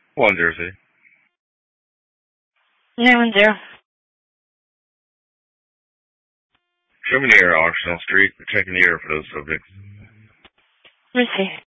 1 Jersey. 910. Show me the air, Arsenal Street. Checking the air for those subjects. Receive.